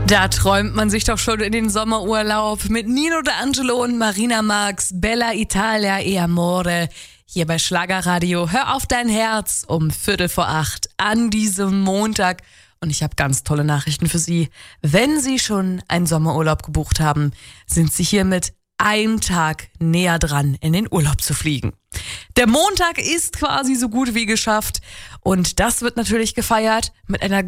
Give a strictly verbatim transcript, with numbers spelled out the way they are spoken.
Da träumt man sich doch schon in den Sommerurlaub mit Nino D'Angelo und Marina Marx, Bella Italia e Amore. Hier bei Schlagerradio. Hör auf dein Herz um Viertel vor acht an diesem Montag. Und ich habe ganz tolle Nachrichten für Sie. Wenn Sie schon einen Sommerurlaub gebucht haben, sind Sie hiermit einen Tag näher dran, in den Urlaub zu fliegen. Der Montag ist quasi so gut wie geschafft. Und das wird natürlich gefeiert mit einer